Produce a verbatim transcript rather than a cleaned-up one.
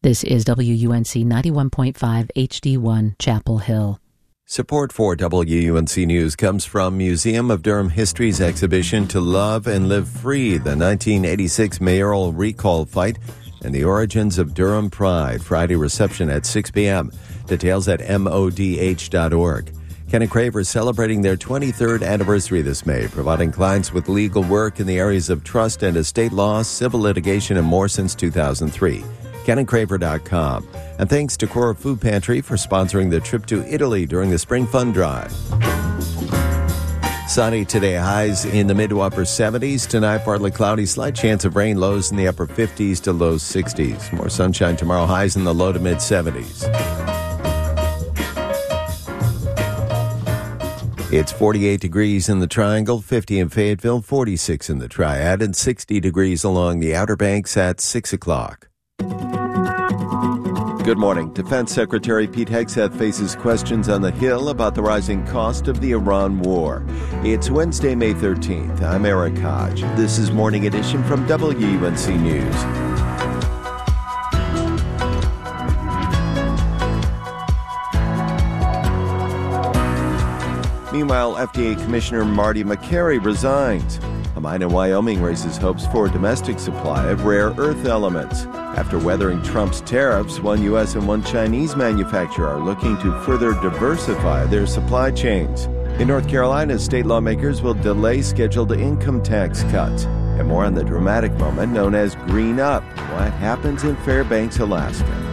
This is W U N C ninety-one point five H D one, Chapel Hill. Support for W U N C News comes from Museum of Durham History's exhibition To Love and Live Free, the nineteen eighty-six mayoral recall fight and the origins of Durham Pride. Friday reception at six p.m. Details at M O D H dot org. Ken and Craver celebrating their twenty-third anniversary this May, providing clients with legal work in the areas of trust and estate law, civil litigation, and more since two thousand three. ken and craver dot com. And thanks to Cora Food Pantry for sponsoring the trip to Italy during the Spring Fun Drive. Sunny today, highs in the mid to upper seventies. Tonight, partly cloudy, slight chance of rain, lows in the upper fifties to low sixties. More sunshine tomorrow, highs in the low to mid seventies. It's forty-eight degrees in the Triangle, fifty in Fayetteville, forty-six in the Triad, and sixty degrees along the Outer Banks at six o'clock. Good morning. Defense Secretary Pete Hegseth faces questions on the Hill about the rising cost of the Iran war. It's Wednesday, May thirteenth. I'm Eric Hodge. This is Morning Edition from W U N C News. Meanwhile, F D A Commissioner Marty Makary resigns. A mine in Wyoming raises hopes for a domestic supply of rare earth elements. After weathering Trump's tariffs, one U S and one Chinese manufacturer are looking to further diversify their supply chains. In North Carolina, state lawmakers will delay scheduled income tax cuts. And more on the dramatic moment known as Green Up, what happens in Fairbanks, Alaska.